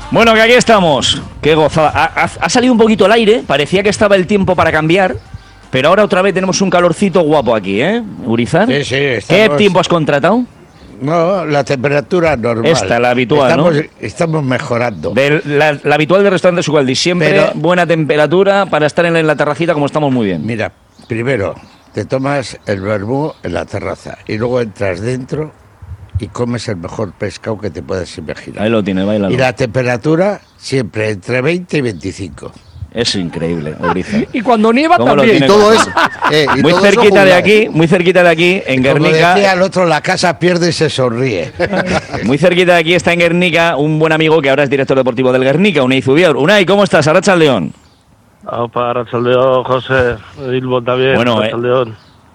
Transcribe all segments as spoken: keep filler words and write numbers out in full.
Bueno, que aquí estamos. Qué gozada. Ha, ha, ha salido un poquito el aire, parecía que estaba el tiempo para cambiar, pero ahora otra vez tenemos un calorcito guapo aquí, ¿eh, Urizar? Sí, sí. Estamos... ¿Qué tiempo has contratado? No, la temperatura normal. Esta, la habitual, estamos, ¿no? Estamos mejorando. De, la, la habitual del restaurante Sugaldi. Siempre Pero, buena temperatura para estar en la, en la terracita como estamos muy bien. Mira, primero te tomas el vermú en la terraza y luego entras dentro y comes el mejor pescado que te puedas imaginar. Ahí lo tienes, bailalo. Y la temperatura siempre entre veinte y veinticinco. Es increíble, Urizar. Y cuando nieva también. Y todo eso. Eh, y muy todo cerquita eso de aquí, muy cerquita de aquí, en Como Guernica. decía el otro, la casa pierde y se sonríe. Muy cerquita de aquí está en Guernica un buen amigo que ahora es director deportivo del Guernica, Unai Zubiaur. Unai, ¿cómo estás? Arratsaldeon. Opa, Arratsaldeon, José. Ilbo también. Bueno, Arratsaldeon.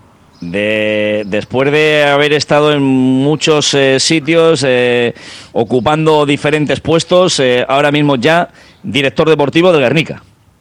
De, después de haber estado en muchos eh, sitios, eh, ocupando diferentes puestos, eh, ahora mismo ya director deportivo del Guernica.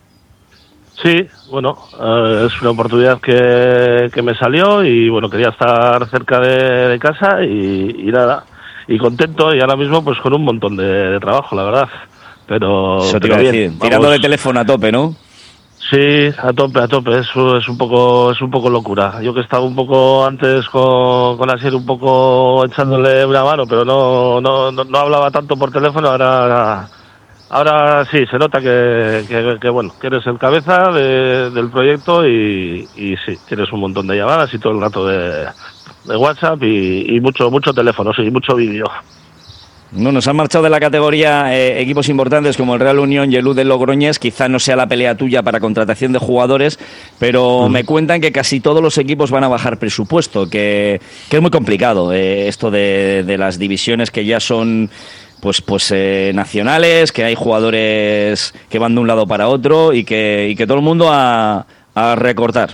Sí, bueno, eh, es una oportunidad que, que me salió y bueno, quería estar cerca de, de casa y, y nada, y contento y ahora mismo pues con un montón de, de trabajo, la verdad. Pero, Eso te pero iba a bien, decir, vamos. tirando de teléfono a tope, ¿no? Sí, a tope, a tope, es, es un poco es un poco locura. Yo que estaba un poco antes con, con Asier un poco echándole una mano, pero no, no, no, no hablaba tanto por teléfono, ahora ahora sí, se nota que, que, que bueno, que eres el cabeza de, del proyecto y, y sí, tienes un montón de llamadas y todo el rato de, de WhatsApp y, y mucho mucho teléfono, sí, mucho vídeo. No, nos han marchado de la categoría eh, equipos importantes como el Real Unión y el U de Logroñés. Quizá no sea la pelea tuya para contratación de jugadores, pero mm. me cuentan que casi todos los equipos van a bajar presupuesto, que, que es muy complicado eh, esto de, de las divisiones que ya son pues pues eh, nacionales, que hay jugadores que van de un lado para otro y que, y que todo el mundo a, a recortar.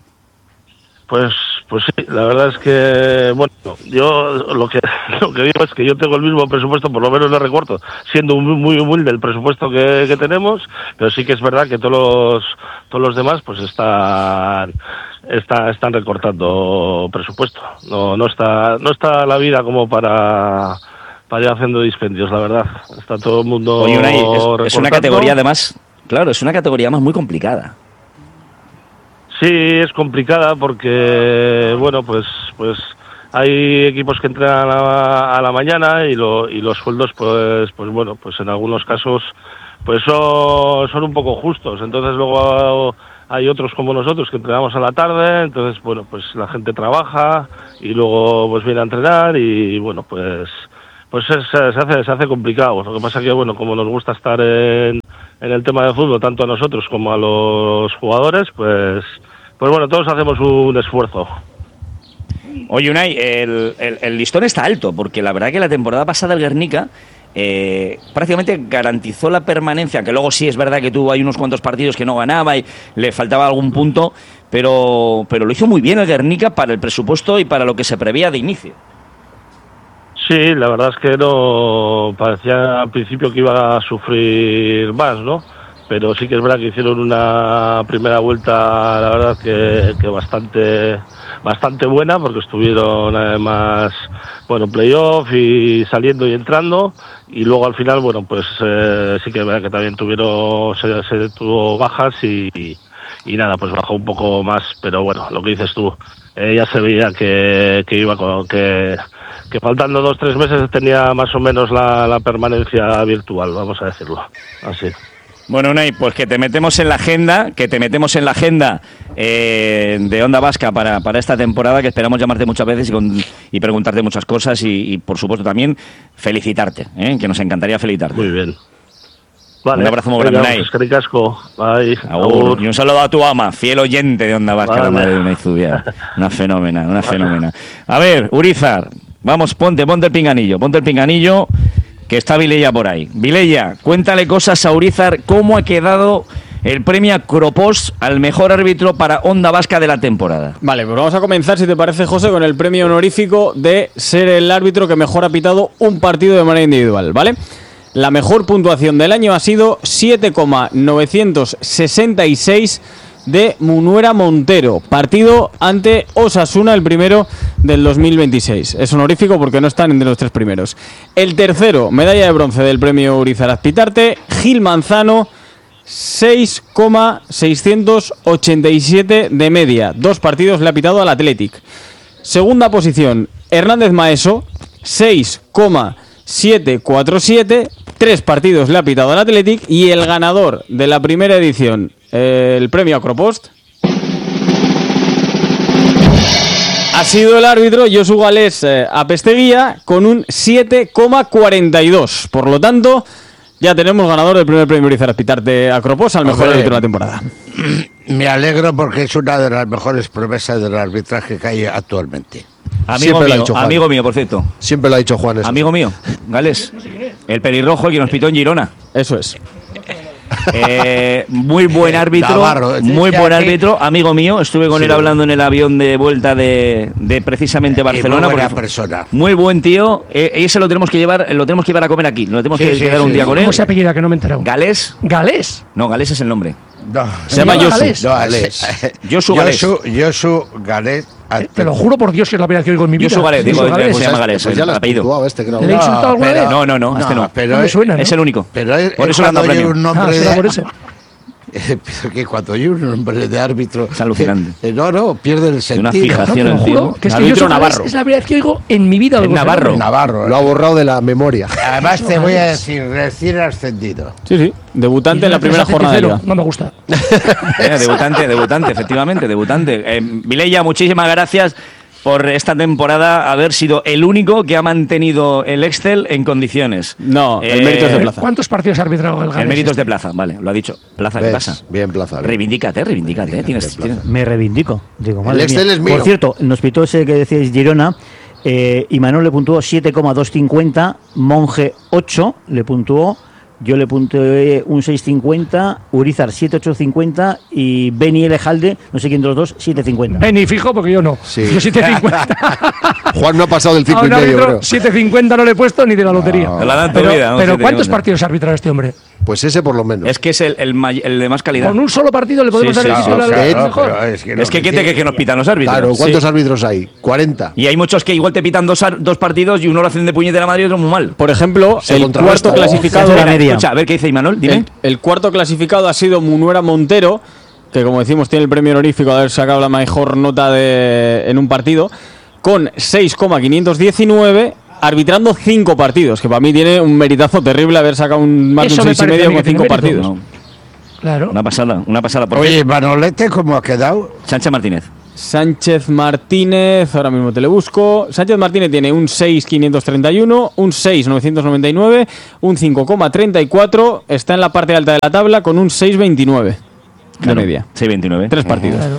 Pues pues sí, la verdad es que, bueno, yo lo que lo que digo es que yo tengo el mismo presupuesto, por lo menos lo recorto, siendo muy humilde el presupuesto que, que tenemos, pero sí que es verdad que todos los todos los demás pues están está, están recortando presupuesto. No no está no está la vida como para para ir haciendo dispendios, la verdad. Está todo el mundo. Oye, Unai, es, es una categoría además, claro, es una categoría más muy complicada. Sí, es complicada porque, bueno, pues pues hay equipos que entran a la, a la mañana y, lo, y los sueldos, pues pues bueno, pues en algunos casos pues son, son un poco justos. Entonces luego hay otros como nosotros que entrenamos a la tarde, entonces, bueno, pues la gente trabaja y luego pues viene a entrenar y, bueno, pues pues es, se hace se hace complicado. Lo que pasa que, bueno, como nos gusta estar en, en el tema de fútbol, tanto a nosotros como a los jugadores, pues Pues bueno, todos hacemos un esfuerzo. Oye, Unai, el, el, el listón está alto, porque la verdad que la temporada pasada el Guernica eh, prácticamente garantizó la permanencia, que luego sí es verdad que tuvo ahí unos cuantos partidos que no ganaba y le faltaba algún punto, pero, pero lo hizo muy bien el Guernica para el presupuesto y para lo que se preveía de inicio. Sí, la verdad es que no parecía al principio que iba a sufrir más, ¿no? Pero sí que es verdad que hicieron una primera vuelta, la verdad que, que bastante bastante buena, porque estuvieron además, bueno, playoff y saliendo y entrando, y luego al final, bueno, pues eh, sí que es verdad que también tuvieron, se, se tuvo bajas y, y, y nada, pues bajó un poco más, pero bueno, lo que dices tú, eh, ya se veía que, que iba con, que, que faltando dos tres meses tenía más o menos la, la permanencia virtual, vamos a decirlo así. Bueno, Unai, pues que te metemos en la agenda, que te metemos en la agenda eh, de Onda Vasca para, para esta temporada, que esperamos llamarte muchas veces y, con, y preguntarte muchas cosas y, y, por supuesto, también felicitarte, ¿eh? Que nos encantaría felicitarte. Muy bien. Vale. Un abrazo muy grande, Unai. Pues, casco. Bye. Agur. Y un saludo a tu ama, fiel oyente de Onda Vasca, vale. La madre de Unai Zubiaur. Una fenómena, una vale. fenómena. A ver, Urizar, vamos, ponte, ponte el pinganillo, ponte el pinganillo, que está Vilella por ahí. Vilella, cuéntale cosas a Urizar, cómo ha quedado el premio Acropost al mejor árbitro para Onda Vasca de la temporada. Vale, pues vamos a comenzar, si te parece, José, con el premio honorífico de ser el árbitro que mejor ha pitado un partido de manera individual, ¿vale? La mejor puntuación del año ha sido siete coma novecientos sesenta y seis de Munuera Montero. Partido ante Osasuna, el primero del dos mil veintiséis. Es honorífico porque no están entre los tres primeros. El tercero, medalla de bronce del premio Urizar Azpitarte, Gil Manzano, seis coma seiscientos ochenta y siete de media. Dos partidos le ha pitado al Athletic. Segunda posición, Hernández Maeso, seis coma setecientos cuarenta y siete. Tres partidos le ha pitado al Athletic. Y el ganador de la primera edición, eh, el premio Acropost, ha sido el árbitro Josu Galés eh, Apesteguía con un siete coma cuarenta y dos. Por lo tanto, ya tenemos ganador del primer premio Urizar Azpitarte Acropost al mejor Hombre, árbitro de la temporada. Me alegro porque es una de las mejores promesas del arbitraje que hay actualmente. Amigo Siempre lo ha mío, dicho Juan. amigo mío, por cierto. Siempre lo ha dicho Juan eso. Amigo mío, Gales. El pelirrojo que nos pitó en Girona. Eso es. Eh, muy buen árbitro, Navarro, muy ya buen que- árbitro, amigo mío. Estuve con Sí. él hablando en el avión de vuelta de, de precisamente Y Barcelona. muy buena porque- persona. Muy buen tío. Eh, ese lo tenemos que llevar, lo tenemos que llevar a comer aquí. Lo tenemos Sí, que sí, quedar un sí. día con él. ¿Cómo se apellida que no me he enterado? Gales. Galés. No, Gales es el nombre. No, Se llama llama Josu. Galés. no, Galés. es- Josu Galés. Josu, Josu Galés. Eh, Te lo juro por Dios que es la primera vez que oigo en mi vida. Josu Galés, digo, Josu Galés. se llama Gales, Pues el ya lo has apellido. puntuado este, creo. ¿Le he insultado alguna pero- vez? No, no, no, este no. Pero No me es- suena, ¿no? Es el único. Pero es, Por es eso le han dado cuando hay premio. un nombre Ah, será de, por eso. que cuando hay un nombre de árbitro, Es alucinante. eh, no, no, pierde el una sentido. fija. No, te lo el tío. juro que es que Árbitro Josu Galés Navarro. es la primera vez que oigo en mi vida. Es oigo ese Navarro. nombre. Navarro. Lo ha borrado de la memoria. Además te voy a decir, recién ascendido. Sí, sí. Debutante en la primera jornada de liga. No me gusta. Eh, debutante, debutante, efectivamente, debutante. Eh, Vilella, muchísimas gracias por esta temporada haber sido el único que ha mantenido el Excel en condiciones. No, el Eh, mérito es de Plaza. ¿Cuántos partidos ha arbitrado el Galés? El mérito es de Plaza, vale, lo ha dicho. Plaza, ¿qué ¿Ves? pasa? Bien, Plaza. bien. Reivindícate, reivindícate. eh, Tienes, Plaza. tienes- Me reivindico. Digo, madre Excel mía. es mío. Por cierto, nos pitó ese que decíais Girona. Eh, Imanol le puntuó siete coma doscientos cincuenta, Monje ocho le puntuó, yo le puntué un seis cincuenta, Urizar siete ocho cincuenta y Beni Elejalde, no sé quién de los dos, siete cincuenta. Beni, fijo, porque yo no. Sí. Yo siete cincuenta. Juan no ha pasado del A cinco y un medio, árbitro creo. siete cincuenta no le he puesto ni de la lotería. Te la dan tu Pero, vida, ¿no? pero siete ¿cuántos cincuenta. partidos ha arbitrado este hombre? Pues ese por lo menos. Es que es el, el, may- el de más calidad. Con un solo partido le podemos Sí, dar sí, el sí, título sí, al claro, mejor. pero es que, lo Es que, que, que, que nos pitan los árbitros. Claro, ¿cuántos Sí. árbitros hay? cuarenta. Y hay muchos que igual te pitan dos, ar- dos partidos y uno lo hacen de puñetera madre y otro muy mal. Por ejemplo, Se el contrarresta. cuarto clasificado. Se hace la Venga, media. escucha, a ver qué dice Imanol, dime. El, el cuarto clasificado ha sido Munuera Montero, que como decimos tiene el premio honorífico de haber sacado la mejor nota de, en un partido, con seis coma quinientos diecinueve, arbitrando cinco partidos, que para mí tiene un meritazo terrible haber sacado un más de Eso un me seis y parece a medio mí con que tiene cinco mérito. partidos. No, Claro. una pasada, una pasada. ¿Por qué? Oye, Manolete, ¿cómo ha quedado? Sánchez Martínez. Sánchez Martínez, ahora mismo te le busco. Sánchez Martínez tiene un seis coma quinientos treinta y uno, un seis coma novecientos noventa y nueve, un cinco coma treinta y cuatro, está en la parte alta de la tabla con un seis coma veintinueve de Claro, media. seis veintinueve. Tres partidos. Claro.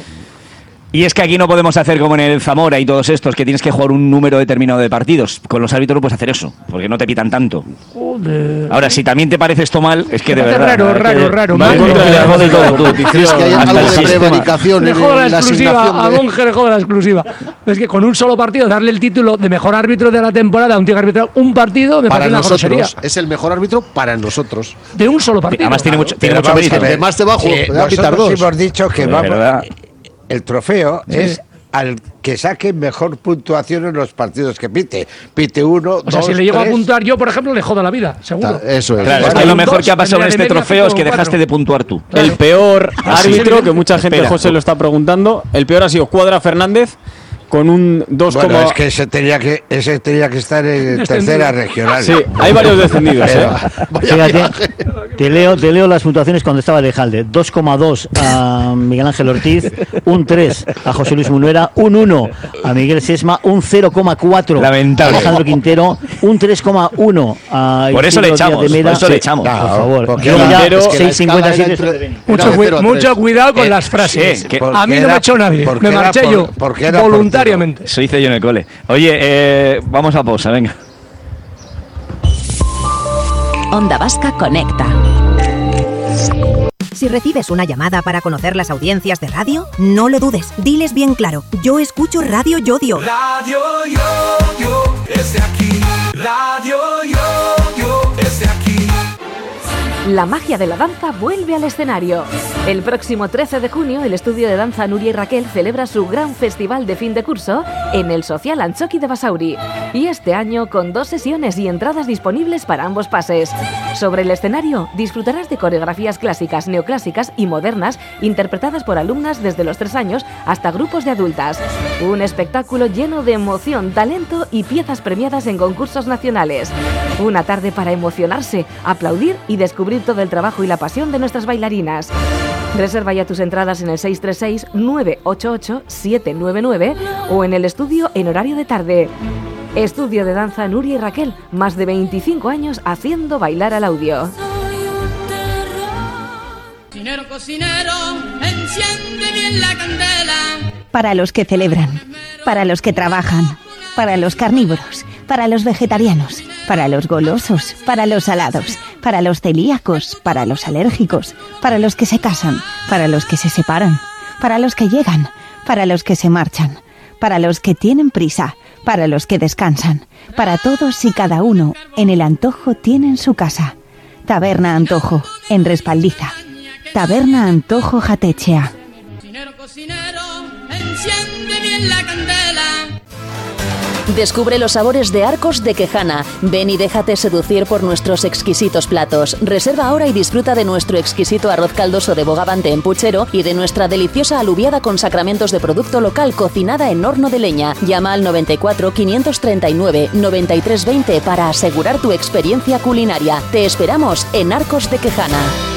Y es que aquí no podemos hacer como en el Zamora y todos estos, que tienes que jugar un número determinado de partidos. Con los árbitros no puedes hacer eso, porque no te pitan tanto. Joder. Ahora, si también te parece esto mal, es que de Me parece verdad. raro, es que- raro, raro, Va en mal. contra de la jode todo, tú. ¿Crees que hay Hasta algo el de sistema. prevaricación Le en jodo la la exclusiva, asignación a de- Monje le jodo la exclusiva. Es que con un solo partido darle el título de mejor árbitro de la temporada a un tío que ha arbitrado un partido me Para parece una grosería. nosotros? Es el mejor árbitro para nosotros. De un solo partido. Además tiene Claro. mucho, tiene Pero mucho vamos mérito. a ver, Además te va a ju- que te va a pitar nosotros dos. hemos dicho que De vamos, verdad. el trofeo es al que saque mejor puntuación en los partidos que pite. Pite uno, O sea, dos, si le llego a tres. apuntar yo, por ejemplo, le jodo la vida, seguro. Ta- Eso es. Claro, es que Vale, lo un mejor dos, que ha pasado en tendría este de media trofeo es que cinco, dejaste cuatro. de puntuar tú. El peor Así árbitro, se- que mucha gente, Espera. José lo está preguntando, el peor ha sido Cuadra Fernández con un dos. Bueno, es que ese tenía que, ese tenía que estar en Descendido. tercera regional. Sí, hay varios descendidos, ¿eh? Fíjate, te leo, te leo las puntuaciones cuando estaba Elejalde. dos coma dos a Miguel Ángel Ortiz, un tres a José Luis Munuera, un uno a Miguel Sesma, un cero coma cuatro a Lamentable. Alejandro Quintero, un tres coma uno a Por eso le Isidro echamos, Díaz de Mera. por eso le Sí, echamos. Por favor. porque Yo la- ya Quintero- es que la seis cincuenta y siete. escala era entre- Mucho, era cui- cero a mucho tres. cuidado con Eh, las frases. sí, que- a mí no era- me echó nadie. porque Me era marché por- yo porque era voluntariamente. Eso hice yo en el cole. Oye, eh, vamos a pausa, venga. Onda Vasca Conecta. Si recibes una llamada para conocer las audiencias de radio, no lo dudes, diles bien claro, yo escucho Radio Yodio. Radio Yodio es de aquí. Radio Yodio es de aquí. La magia de la danza vuelve al escenario. El próximo trece de junio, el estudio de danza Nuria y Raquel celebra su gran festival de fin de curso en el Social Antxoki de Basauri. Y este año con dos sesiones y entradas disponibles para ambos pases. Sobre el escenario disfrutarás de coreografías clásicas, neoclásicas y modernas interpretadas por alumnas desde los tres años hasta grupos de adultas. Un espectáculo lleno de emoción, talento y piezas premiadas en concursos nacionales. Una tarde para emocionarse, aplaudir y descubrir todo el trabajo y la pasión de nuestras bailarinas. Reserva ya tus entradas en el seis tres seis, nueve ocho ocho, siete nueve nueve o en el estudio en horario de tarde. Estudio de danza Nuria y Raquel, más de veinticinco años haciendo bailar al audio. Cocinero, cocinero, enciende bien la candela. Para los que celebran, para los que trabajan, para los carnívoros, para los vegetarianos, para los golosos, para los salados, para los celíacos, para los alérgicos, para los que se casan, para los que se separan, para los que llegan, para los que se marchan, para los que tienen prisa, para los que descansan, para todos y cada uno, en el Antojo tienen su casa. Taberna Antojo, en Respaldiza. Taberna Antojo Jatechea. Cocinero, cocinero, enciende bien la candela. Descubre los sabores de Arcos de Quejana. Ven y déjate seducir por nuestros exquisitos platos. Reserva ahora y disfruta de nuestro exquisito arroz caldoso de bogavante en puchero y de nuestra deliciosa alubiada con sacramentos de producto local cocinada en horno de leña. Llama al noventa y cuatro, quinientos treinta y nueve, noventa y tres veinte para asegurar tu experiencia culinaria. Te esperamos en Arcos de Quejana.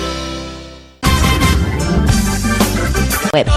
Web.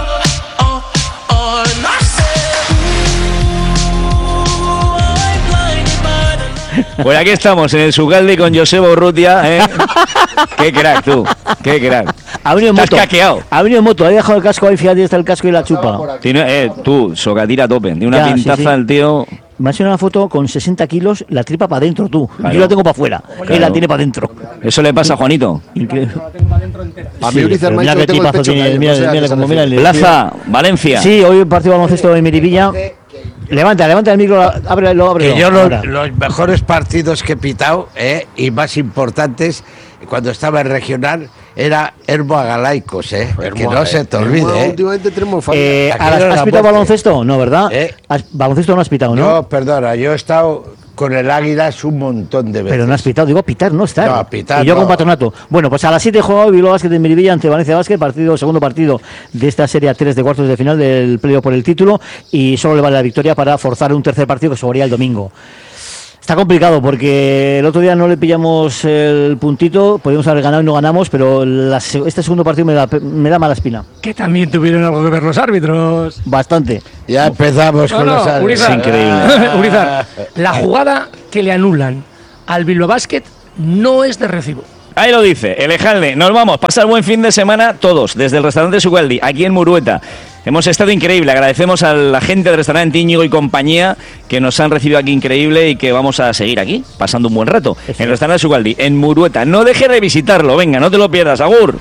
Pues aquí estamos en el Sugalde con Joseba Urrutia, ¿eh? Qué crack tú, qué crack. Ha venido en Estás moto. caqueado. Ha venido en moto, ha dejado el casco ahí, fíjate, está el casco y la chupa. Tiene, eh, tú, Socatira a tope, de una Ya, sí, pintaza sí. al tío. Me ha hecho una foto con sesenta kilos, la tripa para adentro, tú. Claro. Yo la tengo para afuera, Claro. él la tiene para adentro. Eso le pasa a Juanito. Increíble. A mí Urizar me ha mira dicho qué que tengo el tipazo pecho tiene, caído, mira, no sé a mira qué se cómo mira el Plaza, Valencia. Sí, hoy un partido de baloncesto en Miribilla. Levanta, levanta el micro, ábrelo, ábrelo. Que yo los, ahora. los mejores partidos que he pitado, eh, y más importantes, cuando estaba en regional, era Hermo a Galaicos, eh, que no se te olvide. Eh. Últimamente tenemos falta. Eh, Aquí ¿has, era has la pitado muerte. baloncesto? No, ¿verdad? Eh. Has- baloncesto no has pitado, ¿no? No, perdona, yo he estado con el Águilas un montón de veces. Pero no has pitado, digo pitar, no estar. No, pitar Y yo no. con patronato. Bueno, pues a las siete juega hoy Bilbao Basket en Miribilla ante Valencia Basket, partido, segundo partido de esta serie a tres de cuartos de final del playoff por el título, y solo le vale la victoria para forzar un tercer partido que se jugaría el domingo. Está complicado porque el otro día no le pillamos el puntito, podríamos haber ganado y no ganamos, pero la se- este segundo partido me da, me da mala espina. Que también tuvieron algo que ver los árbitros. Bastante. Ya empezamos No, con no, los árbitros. Urizar, Es increíble. Urizar, la jugada que le anulan al Bilbao Basket no es de recibo. Ahí lo dice, Elejalde. Nos vamos, pasar buen fin de semana todos, desde el restaurante Sugaldi, aquí en Murueta. Hemos estado increíble, agradecemos a la gente del restaurante Íñigo y compañía que nos han recibido aquí increíble y que vamos a seguir aquí, pasando un buen rato. En el restaurante Sugaldi, en Murueta. No dejes de visitarlo, venga, no te lo pierdas, agur.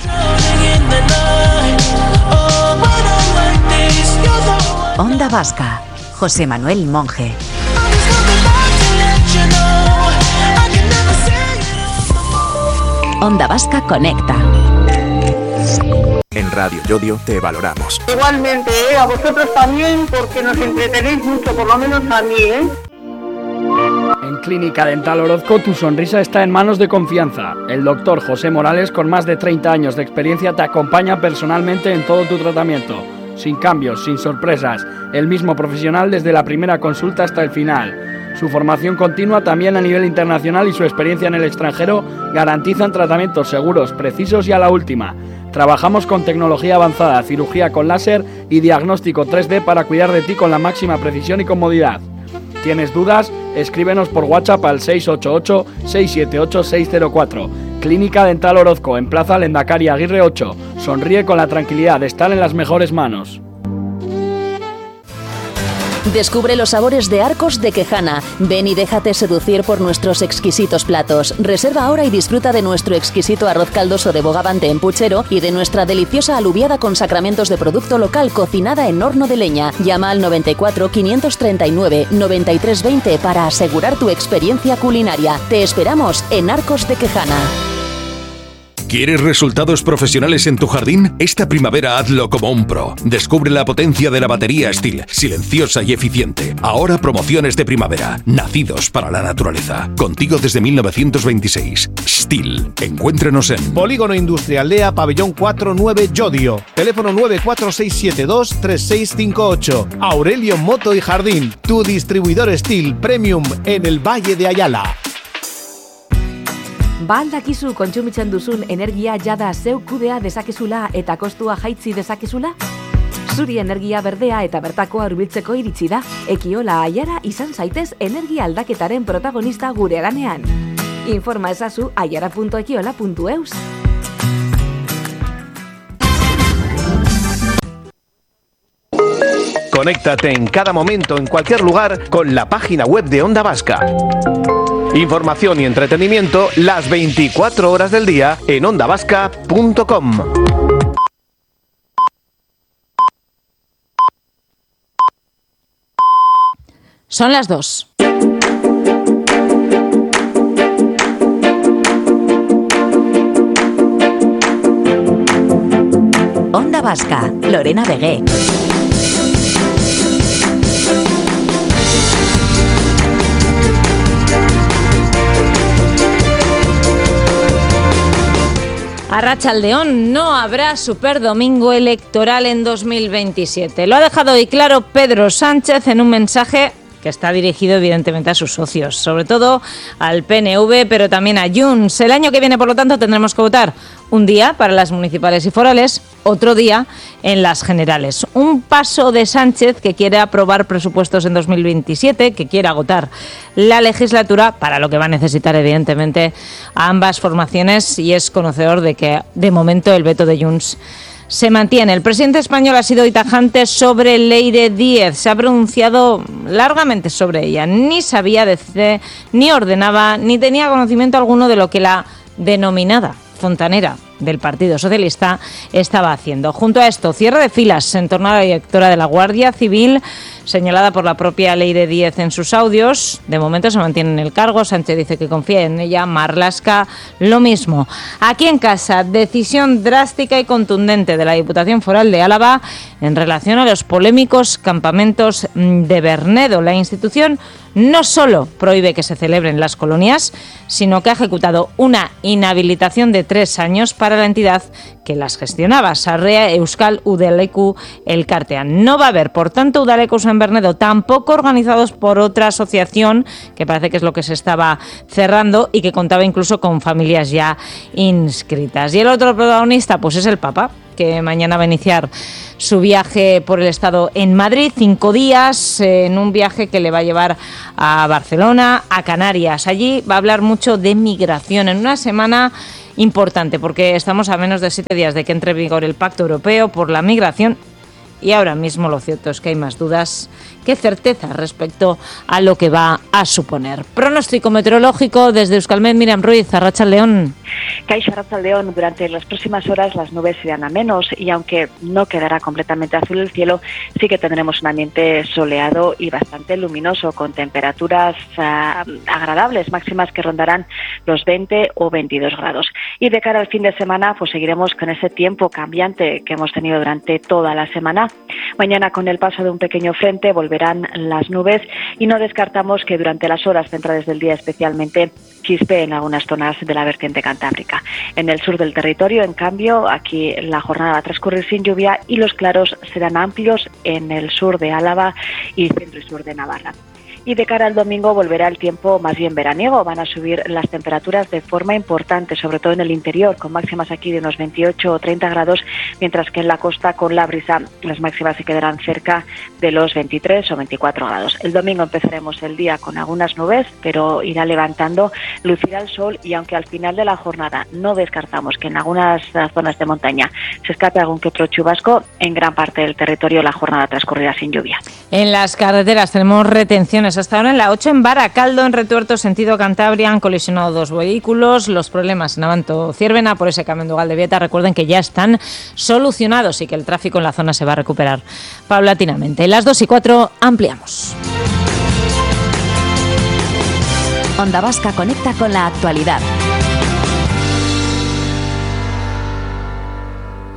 Onda Vasca. José Manuel Monje. Onda Vasca Conecta. En Radio Yodio te valoramos. Igualmente, ¿eh? A vosotros también, porque nos entretenéis mucho, por lo menos a mí, ¿eh? En Clínica Dental Orozco tu sonrisa está en manos de confianza. El doctor José Morales, con más de treinta años de experiencia, te acompaña personalmente en todo tu tratamiento. Sin cambios, sin sorpresas. El mismo profesional desde la primera consulta hasta el final. Su formación continua también a nivel internacional y su experiencia en el extranjero garantizan tratamientos seguros, precisos y a la última. Trabajamos con tecnología avanzada, cirugía con láser y diagnóstico tres D para cuidar de ti con la máxima precisión y comodidad. ¿Tienes dudas? Escríbenos por WhatsApp al seis ocho ocho, seis siete ocho, seis cero cuatro. Clínica Dental Orozco, en Plaza Lendakari Aguirre ocho. Sonríe con la tranquilidad de estar en las mejores manos. Descubre los sabores de Arcos de Quejana. Ven y déjate seducir por nuestros exquisitos platos. Reserva ahora y disfruta de nuestro exquisito arroz caldoso de bogavante en puchero y de nuestra deliciosa alubiada con sacramentos de producto local cocinada en horno de leña. Llama al noventa y cuatro, quinientos treinta y nueve, noventa y tres veinte para asegurar tu experiencia culinaria. Te esperamos en Arcos de Quejana. ¿Quieres resultados profesionales en tu jardín? Esta primavera hazlo como un pro. Descubre la potencia de la batería STIHL, silenciosa y eficiente. Ahora promociones de primavera, nacidos para la naturaleza. Contigo desde mil novecientos veintiséis. STIHL. Encuéntranos en Polígono Industrial Lea, Pabellón cuatro nueve Llodio. Teléfono nueve cuatro seis siete dos tres seis cinco ocho. Aurelio Moto y Jardín, tu distribuidor STIHL Premium en el Valle de Ayala. Ba aldakizu kontsumitzen duzun energia jada zeu kudea dezakezula eta kostua jaitsi dezakezula? Zuri energia berdea eta bertakoa hurbiltzeko iritsi da. Ekiola Aiara izan zaitez energia aldaketaren protagonista gure ganean. Informa ezazu aiara punto ekiola punto eus. Conéctate en cada momento, en cualquier lugar, con la página web de Onda Vasca. Información y entretenimiento las veinticuatro horas del día en onda vasca punto com. Son las dos. Onda Vasca, Lorena Vegué. Arratsaldeón, no habrá superdomingo electoral en dos mil veintisiete. Lo ha dejado hoy claro Pedro Sánchez en un mensaje que está dirigido evidentemente a sus socios, sobre todo al P N V, pero también a Junts. El año que viene, por lo tanto, tendremos que votar un día para las municipales y forales, otro día en las generales. Un paso de Sánchez que quiere aprobar presupuestos en dos mil veintisiete, que quiere agotar la legislatura, para lo que va a necesitar evidentemente a ambas formaciones, y es conocedor de que de momento el veto de Junts se mantiene. El presidente español ha sido hoy tajante sobre Leire Díez. Se ha pronunciado largamente sobre ella. Ni sabía decir, ni ordenaba, ni tenía conocimiento alguno de lo que la denominada fontanera del Partido Socialista estaba haciendo. Junto a esto, cierre de filas en torno a la directora de la Guardia Civil, señalada por la propia Leire Díez en sus audios. De momento se mantiene en el cargo. Sánchez dice que confía en ella. Marlaska, lo mismo. Aquí en casa, decisión drástica y contundente de la Diputación Foral de Álava en relación a los polémicos campamentos de Bernedo. La institución no solo prohíbe que se celebren las colonias, sino que ha ejecutado una inhabilitación de tres años para la entidad que las gestionaba, Sarrea Euskal Udaleku Elkartean. No va a haber, por tanto, udalecos en Bernedo, tampoco organizados por otra asociación, que parece que es lo que se estaba cerrando y que contaba incluso con familias ya inscritas. Y el otro protagonista, pues es el Papa, que mañana va a iniciar su viaje por el Estado en Madrid, cinco días, en un viaje que le va a llevar a Barcelona, a Canarias. Allí va a hablar mucho de migración, en una semana importante, porque estamos a menos de siete días de que entre en vigor el Pacto Europeo por la Migración, y ahora mismo lo cierto es que hay más dudas que certeza respecto a lo que va a suponer. Pronóstico meteorológico desde Euskalmet, Miriam Ruiz, Arratsaldeón. Kaixo, Arratsaldeón. Durante las próximas horas las nubes irán a menos y aunque no quedará completamente azul el cielo, sí que tendremos un ambiente soleado y bastante luminoso, con temperaturas uh, agradables, máximas que rondarán los veinte o veintidós grados. Y de cara al fin de semana, pues seguiremos con ese tiempo cambiante que hemos tenido durante toda la semana. Mañana, con el paso de un pequeño frente, volverán las nubes y no descartamos que durante las horas centrales del día especialmente chispe en algunas zonas de la vertiente cantábrica. En el sur del territorio, en cambio, aquí la jornada va a transcurrir sin lluvia y los claros serán amplios en el sur de Álava y centro y sur de Navarra. Y de cara al domingo volverá el tiempo más bien veraniego. Van a subir las temperaturas de forma importante, sobre todo en el interior, con máximas aquí de unos veintiocho o treinta grados, mientras que en la costa, con la brisa, las máximas se quedarán cerca de los veintitrés o veinticuatro grados. El domingo empezaremos el día con algunas nubes, pero irá levantando, lucirá el sol, y aunque al final de la jornada no descartamos que en algunas zonas de montaña se escape algún que otro chubasco, en gran parte del territorio la jornada transcurrirá sin lluvia. En las carreteras tenemos retenciones hasta ahora en la ocho en Baracaldo, en Retuerto sentido Cantabria, han colisionado dos vehículos. Los problemas en Abanto Ciervena por ese camión de Galdevieta, recuerden que ya están solucionados y que el tráfico en la zona se va a recuperar paulatinamente. Las dos y cuatro ampliamos. Onda Vasca conecta con la actualidad.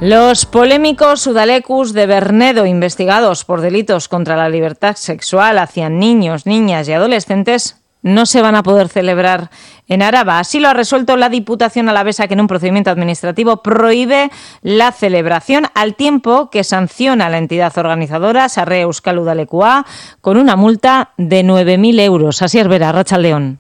Los polémicos udalecus de Bernedo, investigados por delitos contra la libertad sexual hacia niños, niñas y adolescentes, no se van a poder celebrar en Araba. Así lo ha resuelto la Diputación alavesa, que en un procedimiento administrativo prohíbe la celebración, al tiempo que sanciona a la entidad organizadora, Sarre Euskal Udalekua, con una multa de nueve mil euros. Así es, Vera, Arratsaldeon.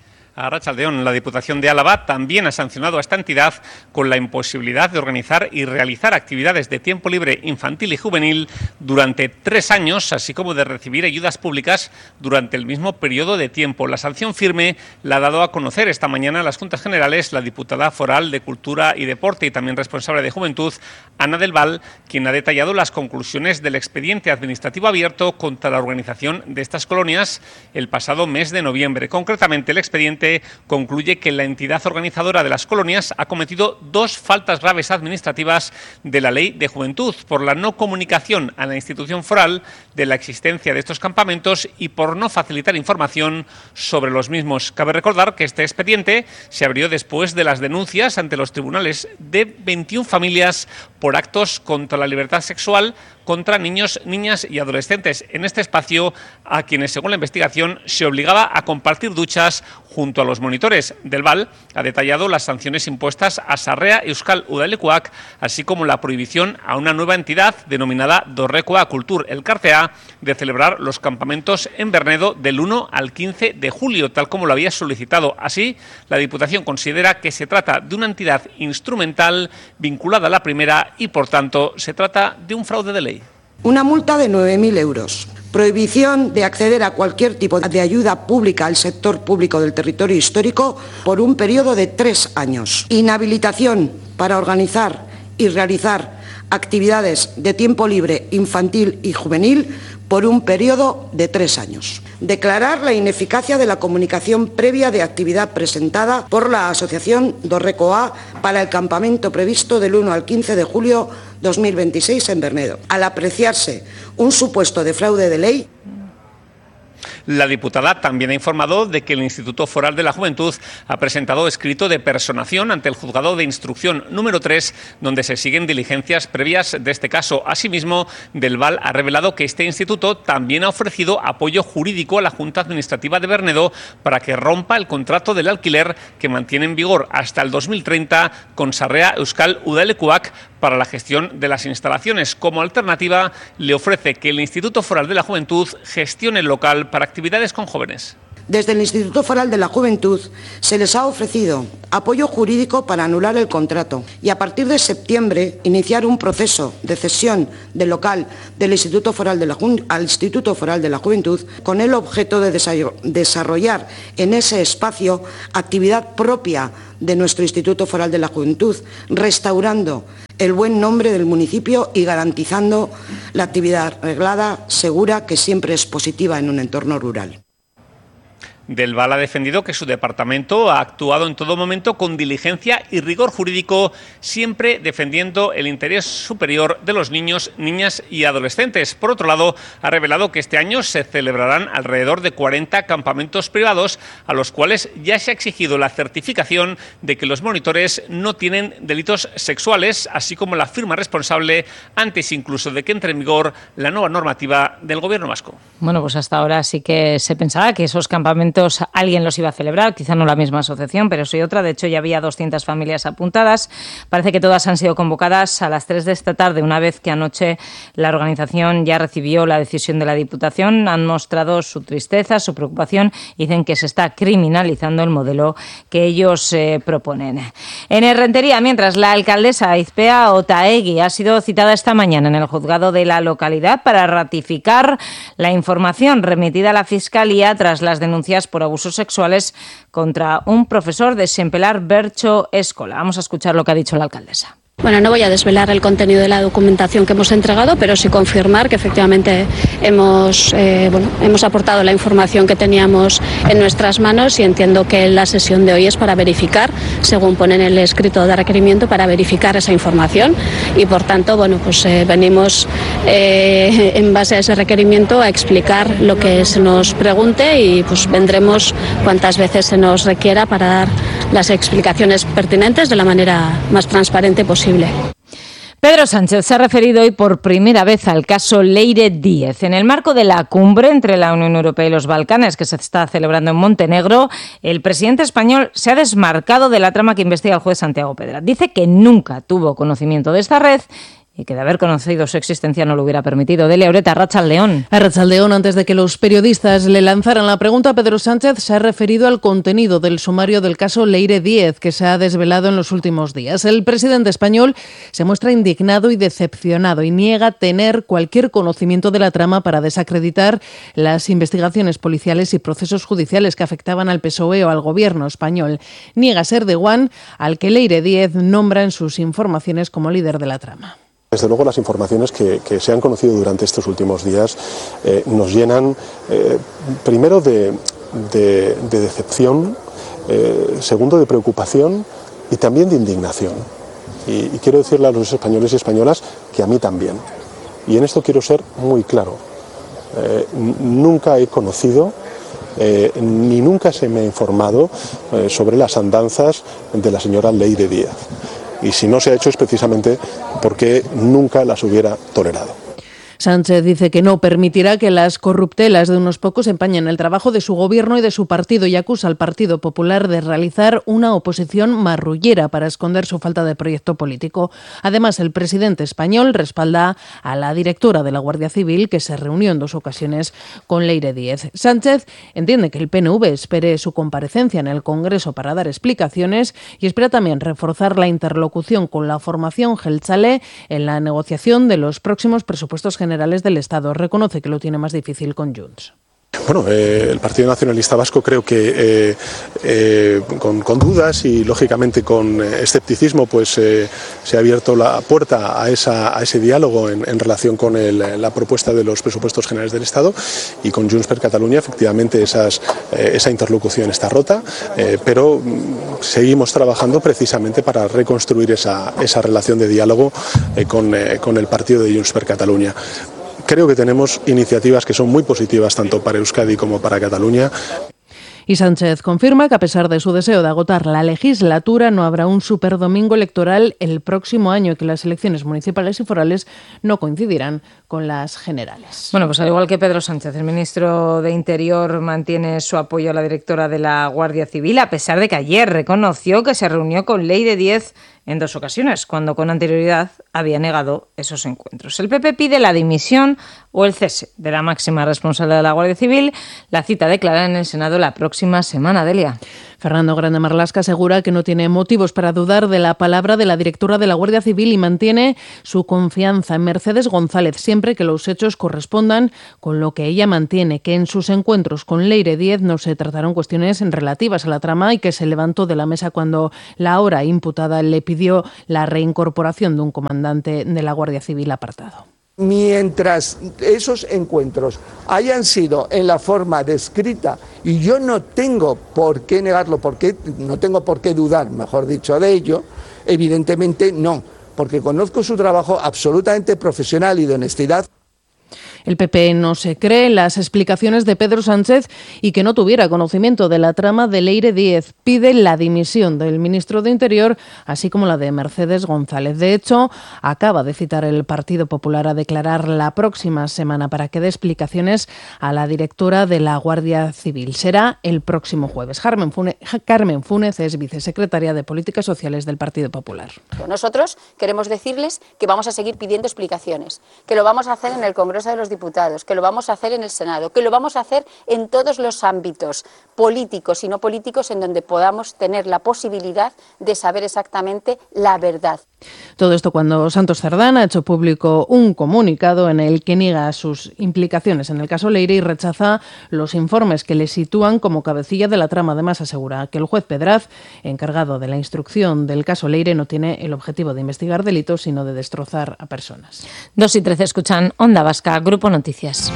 A Arratsaldeon, la Diputación de Álava también ha sancionado a esta entidad con la imposibilidad de organizar y realizar actividades de tiempo libre infantil y juvenil durante tres años, así como de recibir ayudas públicas durante el mismo periodo de tiempo. La sanción firme la ha dado a conocer esta mañana en las Juntas Generales la diputada foral de Cultura y Deporte y también responsable de Juventud, Ana del Val, quien ha detallado las conclusiones del expediente administrativo abierto contra la organización de estas colonias el pasado mes de noviembre. Concretamente, el expediente concluye que la entidad organizadora de las colonias ha cometido dos faltas graves administrativas de la Ley de Juventud, por la no comunicación a la institución foral de la existencia de estos campamentos y por no facilitar información sobre los mismos. Cabe recordar que este expediente se abrió después de las denuncias ante los tribunales de veintiuna familias por actos contra la libertad sexual contra niños, niñas y adolescentes en este espacio, a quienes, según la investigación, se obligaba a compartir duchas junto a los monitores. Del Val ha detallado las sanciones impuestas a Sarrea Euskal Udalekuak, así como la prohibición a una nueva entidad denominada Dorrekoa Kultur Elkartea de celebrar los campamentos en Bernedo del uno al quince de julio, tal como lo había solicitado. Así, la Diputación considera que se trata de una entidad instrumental vinculada a la primera y, por tanto, se trata de un fraude de ley. Una multa de nueve mil euros. Prohibición de acceder a cualquier tipo de ayuda pública al sector público del territorio histórico por un periodo de tres años. Inhabilitación para organizar y realizar actividades de tiempo libre infantil y juvenil por un periodo de tres años. Declarar la ineficacia de la comunicación previa de actividad presentada por la Asociación Dorrekoa para el campamento previsto del uno al quince de julio dos mil veintiséis en Bernedo. Al apreciarse un supuesto de fraude de ley, la diputada también ha informado de que el Instituto Foral de la Juventud ha presentado escrito de personación ante el Juzgado de Instrucción número tres, donde se siguen diligencias previas de este caso. Asimismo, Del Val ha revelado que este instituto también ha ofrecido apoyo jurídico a la Junta Administrativa de Bernedo para que rompa el contrato del alquiler que mantiene en vigor hasta el dos mil treinta con Sarrea Euskal Udalekuak para la gestión de las instalaciones. Como alternativa, le ofrece que el Instituto Foral de la Juventud gestione el local para actividades con jóvenes. Desde el Instituto Foral de la Juventud se les ha ofrecido apoyo jurídico para anular el contrato y a partir de septiembre iniciar un proceso de cesión del local del Instituto Foral de la Ju- al Instituto Foral de la Juventud con el objeto de desarrollar en ese espacio actividad propia de nuestro Instituto Foral de la Juventud, restaurando el buen nombre del municipio y garantizando la actividad reglada, segura, que siempre es positiva en un entorno rural. Del Val ha defendido que su departamento ha actuado en todo momento con diligencia y rigor jurídico, siempre defendiendo el interés superior de los niños, niñas y adolescentes. Por otro lado, ha revelado que este año se celebrarán alrededor de cuarenta campamentos privados, a los cuales ya se ha exigido la certificación de que los monitores no tienen delitos sexuales, así como la firma responsable antes incluso de que entre en vigor la nueva normativa del Gobierno vasco. Bueno, pues hasta ahora sí que se pensaba que esos campamentos alguien los iba a celebrar, quizá no la misma asociación, pero sí otra. De hecho, ya había doscientas familias apuntadas. Parece que todas han sido convocadas a las tres de esta tarde, una vez que anoche la organización ya recibió la decisión de la Diputación. Han mostrado su tristeza, su preocupación y dicen que se está criminalizando el modelo que ellos eh, proponen. En Errentería, mientras, la alcaldesa Aizpea Otaegui ha sido citada esta mañana en el juzgado de la localidad para ratificar la información remitida a la Fiscalía tras las denuncias por abusos sexuales contra un profesor de Sempelar Bercho Escola. Vamos a escuchar lo que ha dicho la alcaldesa. Bueno, no voy a desvelar el contenido de la documentación que hemos entregado, pero sí confirmar que efectivamente hemos, eh, bueno, hemos aportado la información que teníamos en nuestras manos y entiendo que la sesión de hoy es para verificar, según pone en el escrito de requerimiento, para verificar esa información y, por tanto, bueno, pues eh, venimos eh, en base a ese requerimiento a explicar lo que se nos pregunte y pues vendremos cuantas veces se nos requiera para dar las explicaciones pertinentes de la manera más transparente posible. Pedro Sánchez se ha referido hoy por primera vez al caso Leire Díez. En el marco de la cumbre entre la Unión Europea y los Balcanes, que se está celebrando en Montenegro, el presidente español se ha desmarcado de la trama que investiga el juez Santiago Pedraz. Dice que nunca tuvo conocimiento de esta red y que de haber conocido su existencia no lo hubiera permitido. Delia Ureta, Arratsaldeón. Arratsaldeón, antes de que los periodistas le lanzaran la pregunta, Pedro Sánchez se ha referido al contenido del sumario del caso Leire Díez, que se ha desvelado en los últimos días. El presidente español se muestra indignado y decepcionado y niega tener cualquier conocimiento de la trama para desacreditar las investigaciones policiales y procesos judiciales que afectaban al P S O E o al gobierno español. Niega ser de One al que Leire Díez nombra en sus informaciones como líder de la trama. Desde luego las informaciones que, que se han conocido durante estos últimos días eh, nos llenan eh, primero de, de, de decepción, eh, segundo de preocupación y también de indignación. Y, y quiero decirle a los españoles y españolas que a mí también. Y en esto quiero ser muy claro. Eh, nunca he conocido eh, ni nunca se me ha informado eh, sobre las andanzas de la señora Leire Díez. Y si no se ha hecho es precisamente porque nunca las hubiera tolerado. Sánchez dice que no permitirá que las corruptelas de unos pocos empañen el trabajo de su gobierno y de su partido y acusa al Partido Popular de realizar una oposición marrullera para esconder su falta de proyecto político. Además, el presidente español respalda a la directora de la Guardia Civil, que se reunió en dos ocasiones con Leire Díez. Sánchez entiende que el P N V espere su comparecencia en el Congreso para dar explicaciones y espera también reforzar la interlocución con la formación Jeltzale en la negociación de los próximos presupuestos generales generales del Estado. Reconoce que lo tiene más difícil con Junts. Bueno, eh, el Partido Nacionalista Vasco creo que eh, eh, con, con dudas y lógicamente con escepticismo pues eh, se ha abierto la puerta a, esa, a ese diálogo en, en relación con el, la propuesta de los presupuestos generales del Estado, y con Junts per Catalunya efectivamente esas, eh, esa interlocución está rota, eh, pero seguimos trabajando precisamente para reconstruir esa, esa relación de diálogo eh, con, eh, con el partido de Junts per Catalunya. Creo que tenemos iniciativas que son muy positivas tanto para Euskadi como para Cataluña. Y Sánchez confirma que a pesar de su deseo de agotar la legislatura, no habrá un superdomingo electoral el próximo año y que las elecciones municipales y forales no coincidirán con las generales. Bueno, pues al igual que Pedro Sánchez, el ministro de Interior mantiene su apoyo a la directora de la Guardia Civil, a pesar de que ayer reconoció que se reunió con Leire Díez en dos ocasiones, cuando con anterioridad había negado esos encuentros. El P P pide la dimisión o el cese de la máxima responsable de la Guardia Civil. La cita declarada en el Senado la próxima semana, Delia. Fernando Grande Marlaska asegura que no tiene motivos para dudar de la palabra de la directora de la Guardia Civil y mantiene su confianza en Mercedes González, siempre que los hechos correspondan con lo que ella mantiene, que en sus encuentros con Leire Díez no se trataron cuestiones relativas a la trama y que se levantó de la mesa cuando la ahora imputada le pidió la reincorporación de un comandante de la Guardia Civil apartado. Mientras esos encuentros hayan sido en la forma descrita, y yo no tengo por qué negarlo, porque no tengo por qué dudar, mejor dicho, de ello, evidentemente no, porque conozco su trabajo absolutamente profesional y de honestidad. El P P no se cree las explicaciones de Pedro Sánchez y que no tuviera conocimiento de la trama de Leire Díez. Pide la dimisión del ministro de Interior, así como la de Mercedes González. De hecho, acaba de citar el Partido Popular a declarar la próxima semana para que dé explicaciones a la directora de la Guardia Civil. Será el próximo jueves. Carmen Fúnez, Carmen Fúnez es vicesecretaria de Políticas Sociales del Partido Popular. Nosotros queremos decirles que vamos a seguir pidiendo explicaciones, que lo vamos a hacer en el Congreso de los Diputados, que lo vamos a hacer en el Senado, que lo vamos a hacer en todos los ámbitos políticos y no políticos en donde podamos tener la posibilidad de saber exactamente la verdad. Todo esto cuando Santos Cerdán ha hecho público un comunicado en el que niega sus implicaciones en el caso Leire y rechaza los informes que le sitúan como cabecilla de la trama. Además, asegura que el juez Pedraz, encargado de la instrucción del caso Leire, no tiene el objetivo de investigar delitos, sino de destrozar a personas. Dos y trece escuchan Onda Vasca, Grupo Noticias.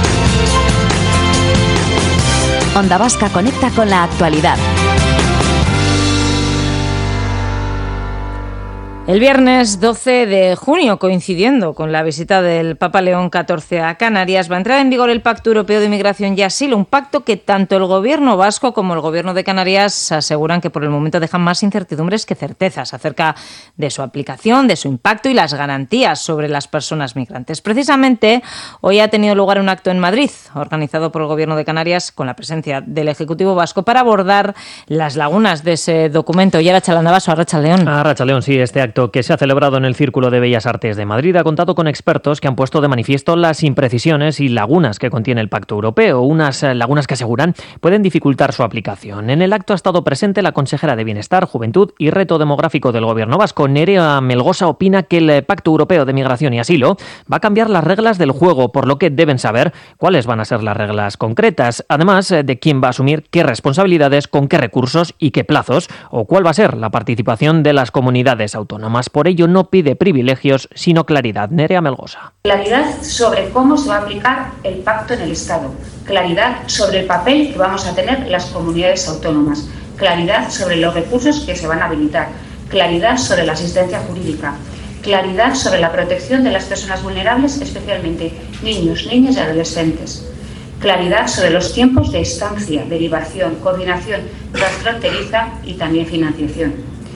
Onda Vasca conecta con la actualidad. El viernes doce de junio, coincidiendo con la visita del Papa León catorce a Canarias, va a entrar en vigor el Pacto Europeo de Migración y Asilo, un pacto que tanto el Gobierno vasco como el Gobierno de Canarias aseguran que por el momento dejan más incertidumbres que certezas acerca de su aplicación, de su impacto y las garantías sobre las personas migrantes. Precisamente, hoy ha tenido lugar un acto en Madrid, organizado por el Gobierno de Canarias, con la presencia del Ejecutivo vasco, para abordar las lagunas de ese documento. Y ahora Chalandabaso, Arratsaldeon. Arratsaldeon, sí, este acto que se ha celebrado en el Círculo de Bellas Artes de Madrid ha contado con expertos que han puesto de manifiesto las imprecisiones y lagunas que contiene el Pacto Europeo, unas lagunas que aseguran pueden dificultar su aplicación. En el acto ha estado presente la consejera de Bienestar, Juventud y Reto Demográfico del Gobierno vasco. Nerea Melgosa opina que el Pacto Europeo de Migración y Asilo va a cambiar las reglas del juego, por lo que deben saber cuáles van a ser las reglas concretas, además de quién va a asumir qué responsabilidades, con qué recursos y qué plazos, o cuál va a ser la participación de las comunidades autónomas. Por ello no pide privilegios, sino claridad. Nerea Melgosa. Claridad sobre cómo se va a aplicar el pacto en el Estado. Claridad sobre el papel que vamos a tener las comunidades autónomas. Claridad sobre los recursos que se van a habilitar. Claridad sobre la asistencia jurídica. Claridad sobre la protección de las personas vulnerables, especialmente niños, niñas y adolescentes. Claridad sobre los tiempos de estancia, derivación, coordinación transfronteriza y también financiación.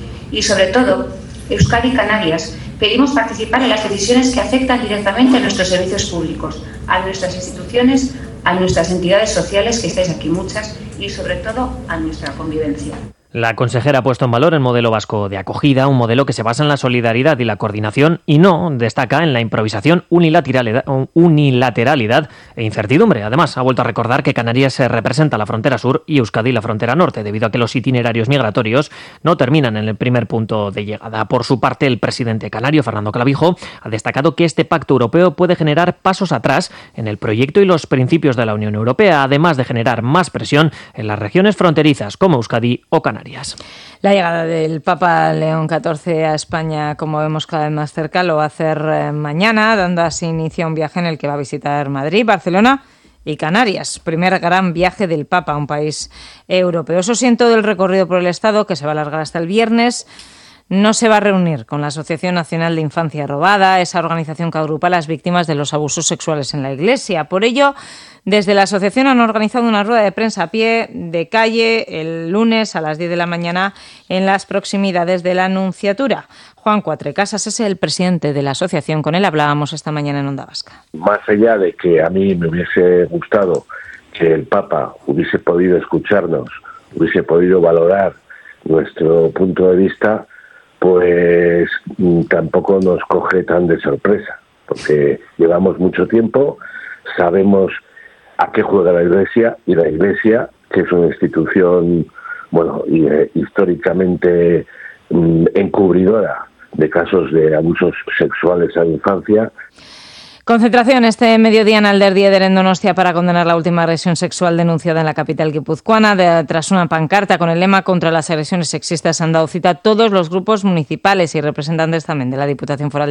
Y sobre todo, Euskadi y Canarias pedimos participar en las decisiones que afectan directamente a nuestros servicios públicos, a nuestras instituciones, a nuestras entidades sociales, que estáis aquí muchas, y sobre todo a nuestra convivencia. La consejera ha puesto en valor el modelo vasco de acogida, un modelo que se basa en la solidaridad y la coordinación y no destaca en la improvisación, unilateralidad, unilateralidad e incertidumbre. Además, ha vuelto a recordar que Canarias representa la frontera sur y Euskadi la frontera norte, debido a que los itinerarios migratorios no terminan en el primer punto de llegada. Por su parte, el presidente canario, Fernando Clavijo, ha destacado que este pacto europeo puede generar pasos atrás en el proyecto y los principios de la Unión Europea, además de generar más presión en las regiones fronterizas como Euskadi o Canarias. La llegada del Papa León catorce a España, como vemos cada vez más cerca, lo va a hacer mañana, dando así inicio a un viaje en el que va a visitar Madrid, Barcelona y Canarias. Primer gran viaje del Papa a un país europeo. Eso sí, en todo el recorrido por el Estado, que se va a alargar hasta el viernes, no se va a reunir con la Asociación Nacional de Infancia Robada, esa organización que agrupa a las víctimas de los abusos sexuales en la Iglesia. Por ello, desde la asociación han organizado una rueda de prensa a pie de calle el lunes a las diez de la mañana en las proximidades de la Nunciatura. Juan Cuatrecasas es el presidente de la asociación, con él hablábamos esta mañana en Onda Vasca. Más allá de que a mí me hubiese gustado que el Papa hubiese podido escucharnos, hubiese podido valorar nuestro punto de vista, pues tampoco nos coge tan de sorpresa, porque llevamos mucho tiempo, sabemos a qué juega la Iglesia, y la Iglesia, que es una institución, bueno, y, eh, históricamente mm, encubridora de casos de abusos sexuales a la infancia. Concentración este mediodía en Alderdieder, en Donostia, para condenar la última agresión sexual denunciada en la capital guipuzcoana. De, tras una pancarta con el lema contra las agresiones sexistas, han dado cita todos los grupos municipales y representantes también de la Diputación Foral